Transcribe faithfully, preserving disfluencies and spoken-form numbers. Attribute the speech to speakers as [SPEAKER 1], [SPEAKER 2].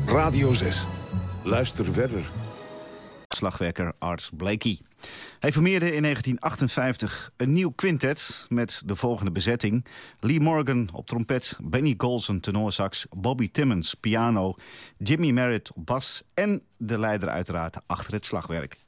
[SPEAKER 1] Radio zes. Luister verder.
[SPEAKER 2] Slagwerker Art Blakey. Hij formeerde in negentien achtenvijftig een nieuw quintet met de volgende bezetting: Lee Morgan op trompet, Benny Golson tenorsax, Bobby Timmons piano, Jimmy Merritt op bas en de leider uiteraard achter het slagwerk.